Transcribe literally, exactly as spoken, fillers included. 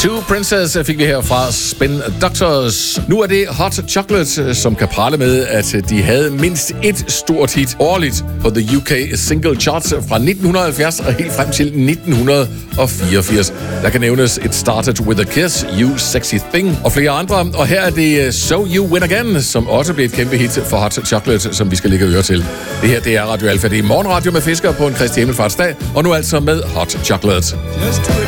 Two Princess fik vi her fra Spin Doctors. Nu er det Hot Chocolate, som kan prale med, at de havde mindst et stort hit årligt på The U K Single Charts fra nitten halvfjerds og helt frem til nitten fireogfirs. Der kan nævnes It Started With A Kiss, You Sexy Thing og flere andre. Og her er det So You Win Again, som også blev et kæmpe hit for Hot Chocolate, som vi skal lægge øre til. Det her, det er Radio Alpha. Det er morgenradio med Fisker på en Kristi Himmelfartsdag, og nu altså med Hot Chocolate.